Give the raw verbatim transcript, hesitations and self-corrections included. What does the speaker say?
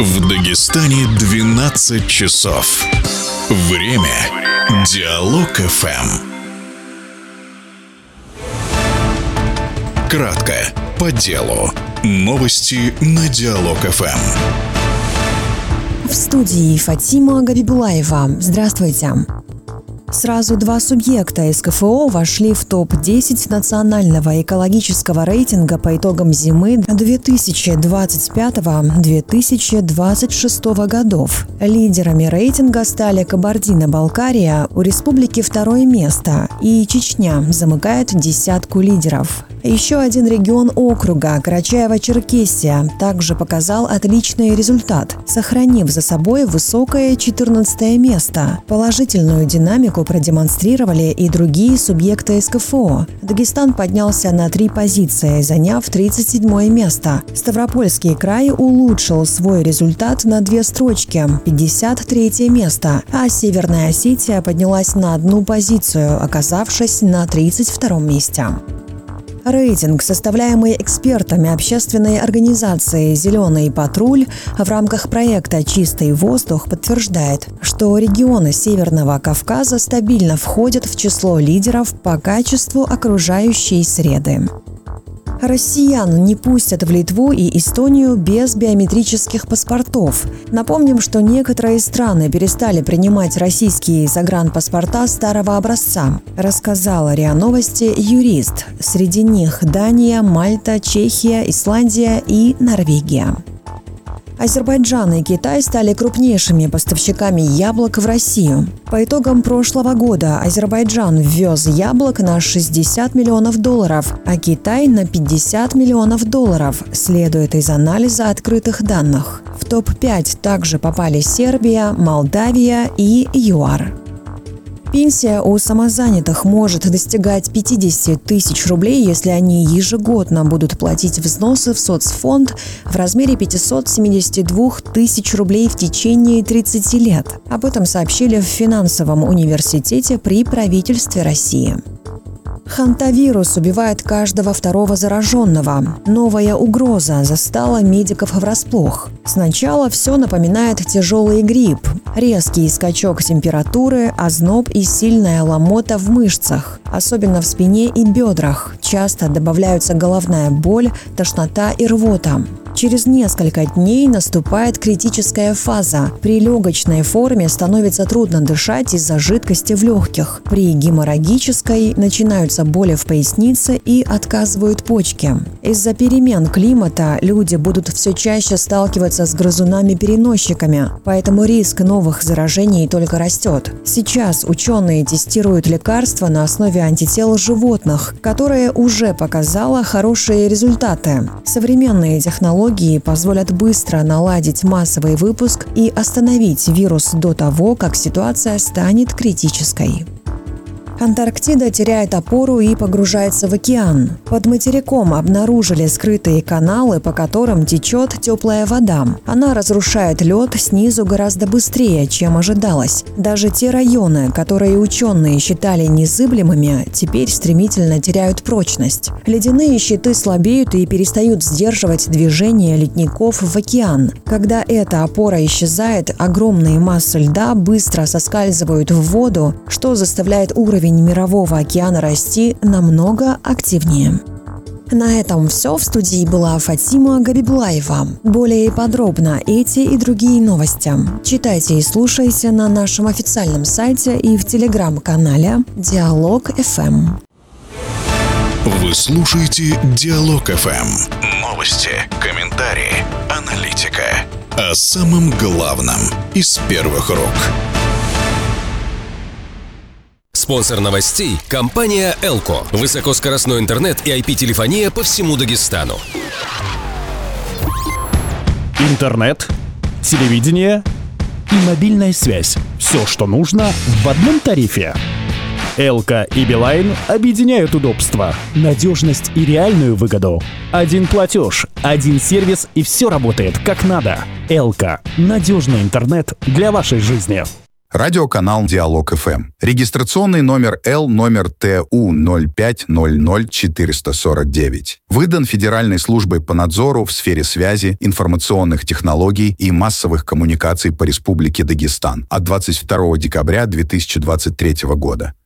В Дагестане двенадцать часов. Время Диалог эф эм. Кратко, по делу. Новости на Диалог эф эм. В студии Фатима Габибулаева. Здравствуйте. Сразу два субъекта эс ка эф о вошли в топ десять национального экологического рейтинга по итогам зимы две тысячи двадцать пятого — две тысячи двадцать шестого годов. Лидерами рейтинга стали Кабардино-Балкария, у республики второе место, и Чечня замыкает десятку лидеров. Еще один регион округа, Карачаево-Черкесия, также показал отличный результат, сохранив за собой высокое четырнадцатое место. Положительную динамику продемонстрировали и другие субъекты эс ка эф о. Дагестан поднялся на три позиции, заняв тридцать седьмое место. Ставропольский край улучшил свой результат на две строчки – пятьдесят третье место, а Северная Осетия поднялась на одну позицию, оказавшись на тридцать втором месте. Рейтинг, составляемый экспертами общественной организации «Зеленый патруль» в рамках проекта «Чистый воздух», подтверждает, что регионы Северного Кавказа стабильно входят в число лидеров по качеству окружающей среды. Россиян не пустят в Литву и Эстонию без биометрических паспортов. Напомним, что некоторые страны перестали принимать российские загранпаспорта старого образца, рассказала РИА Новости юрист. Среди них Дания, Мальта, Чехия, Исландия и Норвегия. Азербайджан и Китай стали крупнейшими поставщиками яблок в Россию. По итогам прошлого года Азербайджан ввез яблок на шестьдесят миллионов долларов, а Китай на пятьдесят миллионов долларов, следует из анализа открытых данных. В топ пять также попали Сербия, Молдавия и ЮАР. Пенсия у самозанятых может достигать пятьдесят тысяч рублей, если они ежегодно будут платить взносы в соцфонд в размере пятьсот семьдесят два тысяч рублей в течение тридцати лет. Об этом сообщили в финансовом университете при правительстве России. Хантавирус убивает каждого второго зараженного. Новая угроза застала медиков врасплох. Сначала все напоминает тяжелый грипп. Резкий скачок температуры, озноб и сильная ломота в мышцах, особенно в спине и бедрах. Часто добавляются головная боль, тошнота и рвота. Через несколько дней наступает критическая фаза. При легочной форме становится трудно дышать из-за жидкости в легких. При геморрагической начинаются боли в пояснице и отказывают почки. Из-за перемен климата люди будут все чаще сталкиваться с грызунами-переносчиками, поэтому риск новых заражений только растет. Сейчас ученые тестируют лекарства на основе антител животных, которое уже показало хорошие результаты. Современные технологии позволят быстро наладить массовый выпуск и остановить вирус до того, как ситуация станет критической. Антарктида теряет опору и погружается в океан. Под материком обнаружили скрытые каналы, по которым течет теплая вода. Она разрушает лед снизу гораздо быстрее, чем ожидалось. Даже те районы, которые ученые считали незыблемыми, теперь стремительно теряют прочность. Ледяные щиты слабеют и перестают сдерживать движение ледников в океан. Когда эта опора исчезает, огромные массы льда быстро соскальзывают в воду, что заставляет уровень мирового океана расти намного активнее. На этом все. В студии была Фатима Габибулаева. Более подробно эти и другие новости читайте и слушайте на нашем официальном сайте и в телеграм-канале Диалог эф эм. Вы слушаете Диалог эф эм. Новости, комментарии, аналитика. О самом главном из первых рук. Спонсор новостей – компания Элко. Высокоскоростной интернет и ай пи-телефония по всему Дагестану. Интернет, телевидение и мобильная связь. Все, что нужно в одном тарифе. Элко и Билайн объединяют удобства, надежность и реальную выгоду. Один платеж, один сервис и все работает как надо. Элко – надежный интернет для вашей жизни. Радиоканал «Диалог эф эм». Регистрационный номер Л номер Т У ноль пять ноль ноль четыре сорок девять. Выдан Федеральной службой по надзору в сфере связи, информационных технологий и массовых коммуникаций по Республике Дагестан от двадцать второго декабря две тысячи двадцать третьего года.